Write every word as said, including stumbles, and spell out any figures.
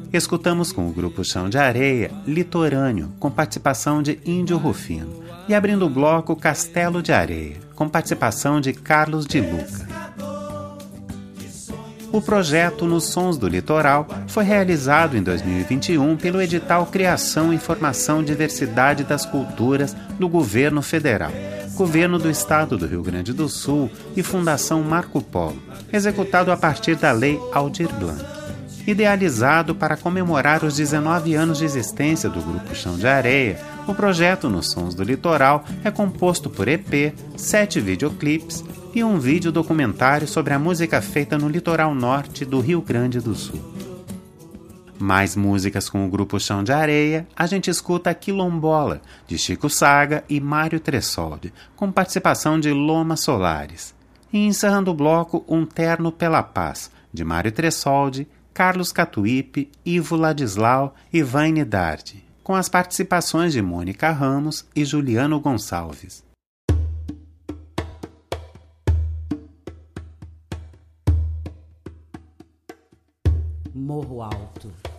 Escutamos com o grupo Chão de Areia, Litorâneo, com participação de Índio Rufino. E abrindo o bloco, Castelo de Areia, com participação de Carlos de Luca. O projeto Nos Sons do Litoral foi realizado em dois mil e vinte e um pelo edital Criação, Informação e Diversidade das Culturas do Governo Federal, Governo do Estado do Rio Grande do Sul e Fundação Marco Polo, executado a partir da Lei Aldir Blanc. Idealizado para comemorar os dezenove anos de existência do Grupo Chão de Areia, o projeto Nos Sons do Litoral é composto por E P, sete videoclipes e um vídeo documentário sobre a música feita no litoral norte do Rio Grande do Sul. Mais músicas com o Grupo Chão de Areia, a gente escuta Quilombola, de Chico Saga e Mário Tressoldi, com participação de Loma Solares. E encerrando o bloco, Um Terno pela Paz, de Mário Tressoldi, Carlos Catuípe, Ivo Ladislau e Vaine Dardi, com as participações de Mônica Ramos e Juliano Gonçalves. Morro Alto.